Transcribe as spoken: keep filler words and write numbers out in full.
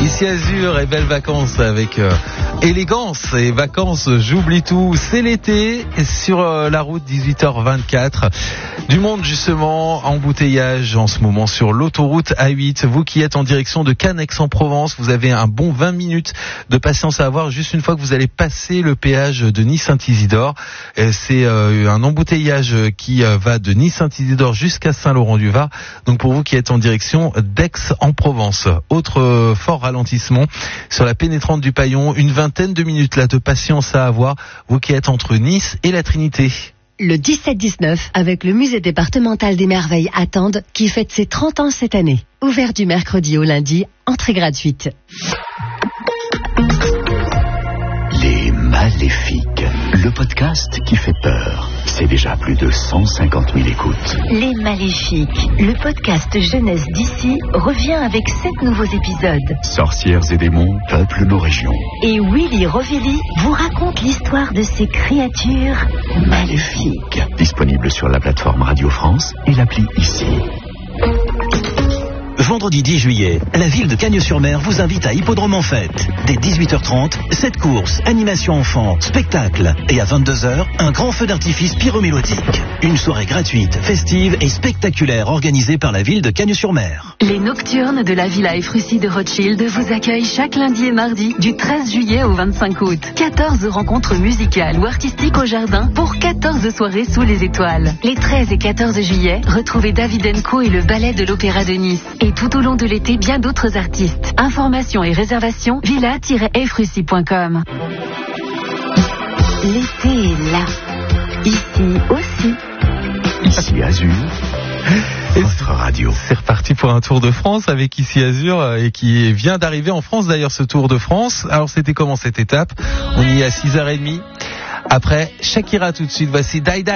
Ici Azur et belles vacances avec euh, élégance et vacances, j'oublie tout. C'est l'été sur euh, la route dix-huit heures vingt-quatre. Du monde justement, embouteillage en ce moment sur l'autoroute A huit. Vous qui êtes en direction de Cannes Aix-en-Provence, vous avez un bon vingt minutes de patience à avoir juste une fois que vous allez passer le péage de Nice-Saint-Isidore. C'est euh, un embouteillage qui euh, va de Nice-Saint-Isidore jusqu'à Saint-Laurent-du-Var. Donc pour vous qui êtes en direction d'Aix-en-Provence. Autre euh, fort ralentissement sur la pénétrante du Paillon, une vingtaine de minutes là de patience à avoir, vous qui êtes entre Nice et la Trinité. Le dix-sept dix-neuf avec le musée départemental des merveilles à Tende qui fête ses trente ans cette année. Ouvert du mercredi au lundi, entrée gratuite. Les Maléfiques, le podcast qui fait peur. C'est déjà plus de cent cinquante mille écoutes. Les Maléfiques, le podcast jeunesse d'ici, revient avec sept nouveaux épisodes. Sorcières et démons peuplent nos régions. Et Willy Rovelli vous raconte l'histoire de ces créatures maléfiques. Disponible sur la plateforme Radio France et l'appli Ici. Vendredi dix juillet, la ville de Cagnes-sur-Mer vous invite à Hippodrome en Fête. Dès dix-huit heures trente, sept courses, animation enfants, spectacle. Et à vingt-deux heures, un grand feu d'artifice pyromélodique. Une soirée gratuite, festive et spectaculaire organisée par la ville de Cagnes-sur-Mer. Les Nocturnes de la Villa Efrussi de Rothschild vous accueillent chaque lundi et mardi du treize juillet au vingt-cinq août. quatorze rencontres musicales ou artistiques au jardin pour quatorze soirées sous les étoiles. Les treize et quatorze juillet, retrouvez David Enco et le ballet de l'Opéra de Nice. Et tout au long de l'été, bien d'autres artistes. Informations et réservations, villa tiret efrussi point com. L'été est là. Ici aussi. Ici Azur, votre radio. C'est reparti pour un Tour de France avec Ici Azur et qui vient d'arriver en France d'ailleurs ce Tour de France. Alors c'était comment cette étape? On y est à six heures trente. Après Shakira tout de suite, voici Die Die.